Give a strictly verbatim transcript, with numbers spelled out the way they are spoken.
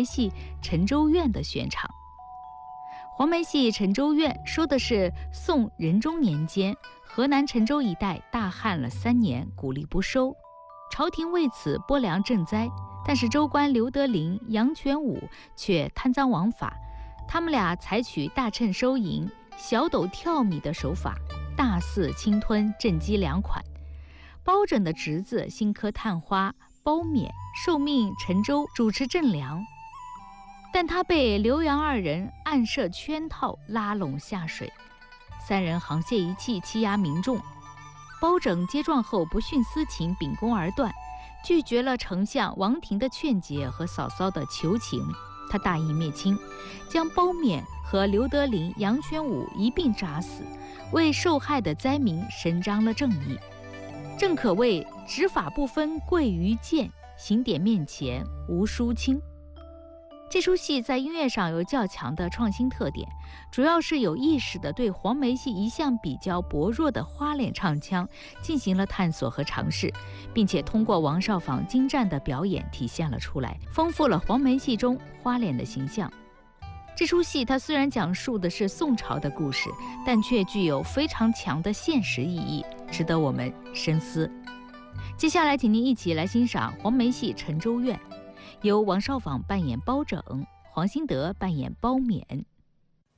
梅戏陈州院的选场。黄梅戏陈州院说的是宋仁宗年间，河南陈州一带大旱了三年，谷粒不收，朝廷为此拨粮赈灾，但是州官刘德林、杨全武却贪赃枉法，他们俩采取大趁收银、小斗跳米的手法，大肆侵吞赈济粮款。包拯的侄子新科探花包勉受命陈州主持赈粮，但他被刘杨二人暗设圈套，拉拢下水，三人沆瀣一气，欺压民众。包拯接状后不徇私情，秉公而断，拒绝了丞相王庭的劝解和嫂嫂的求情。他大义灭亲，将包勉和刘德林、杨全武一并杀死，为受害的灾民伸张了正义。正可谓执法不分贵于贱，刑典面前无输清。这出戏在音乐上有较强的创新特点，主要是有意识地对黄梅戏一向比较薄弱的花脸唱腔进行了探索和尝试，并且通过王少舫精湛的表演体现了出来，丰富了黄梅戏中花脸的形象。这出戏它虽然讲述的是宋朝的故事，但却具有非常强的现实意义，值得我们深思。接下来请您一起来欣赏黄梅戏陈州院，由王少舫扮演包拯，黄新德扮演包勉。